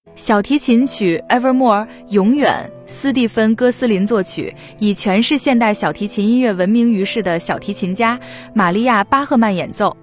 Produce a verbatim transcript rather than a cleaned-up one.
小提琴曲 Evermore 永远，斯蒂芬·戈斯林作曲，以诠释现代小提琴音乐闻名于世的小提琴家玛利亚·巴赫曼演奏。